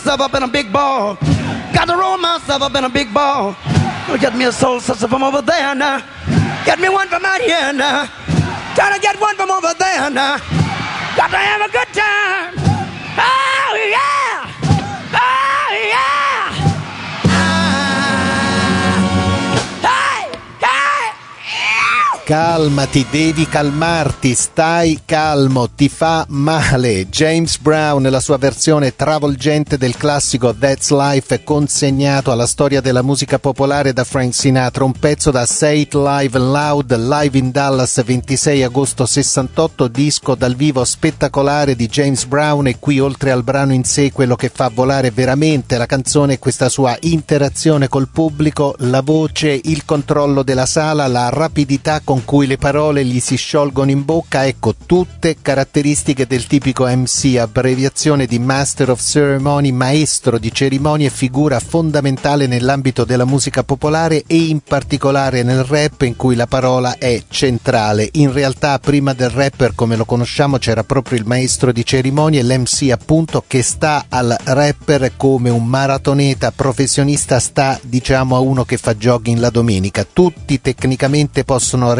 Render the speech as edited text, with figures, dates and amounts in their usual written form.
myself up in a big ball. Got to roll myself up in a big ball. Get me a soul sister from over there now. Get me one from out here now. Trying to get one from over there now. Got to have a good time. Oh yeah. Oh yeah. Calmati, devi calmarti, stai calmo, ti fa male. James Brown, la sua versione travolgente del classico That's Life, è consegnato alla storia della musica popolare da Frank Sinatra, un pezzo da Say It Live and Loud, live in Dallas 26 agosto 68, disco dal vivo spettacolare di James Brown. E qui, oltre al brano in sé, quello che fa volare veramente la canzone è questa sua interazione col pubblico, la voce, il controllo della sala, la rapidità con cui le parole gli si sciolgono in bocca, ecco, tutte caratteristiche del tipico MC, abbreviazione di Master of Ceremony, maestro di cerimonie, figura fondamentale nell'ambito della musica popolare e in particolare nel rap, in cui la parola è centrale. In realtà prima del rapper come lo conosciamo c'era proprio il maestro di cerimonie, l'MC appunto, che sta al rapper come un maratoneta professionista sta, diciamo, a uno che fa jogging la domenica. Tutti tecnicamente possono